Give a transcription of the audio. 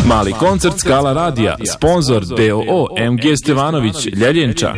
Mali koncert Skala radija, sponzor DOO MG Stevanović, Ljeljenča.